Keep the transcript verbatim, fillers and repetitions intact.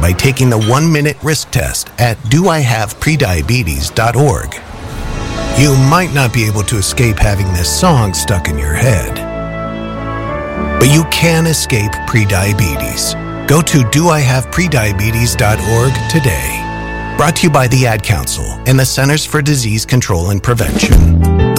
by taking the one-minute risk test at do I have prediabetes dot org. You might not be able to escape having this song stuck in your head, but you can escape prediabetes. Go to do I have prediabetes dot org today. Brought to you by the Ad Council and the Centers for Disease Control and Prevention.